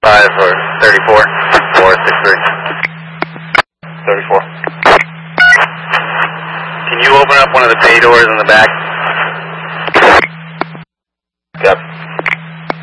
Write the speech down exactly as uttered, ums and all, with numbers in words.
five or thirty-four, four six three. thirty-four. Can you open up one of the bay doors in the back? Yep.